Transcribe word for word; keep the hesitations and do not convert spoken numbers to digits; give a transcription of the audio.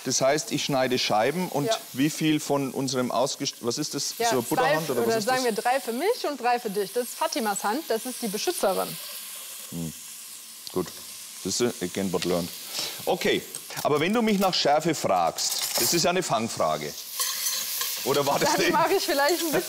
Das heißt, ich schneide Scheiben und Ja. wie viel von unserem ausgest... Was ist das? Ja, so zwei, Butterhand oder was oder ist sagen das? wir drei für mich und drei für dich. Das ist Fatimas Hand, das ist die Beschützerin. Hm. Gut, das ist again what learned. Okay, aber wenn du mich nach Schärfe fragst, das ist ja eine Fangfrage. Oder war das Dann eine... mache ich vielleicht ein bisschen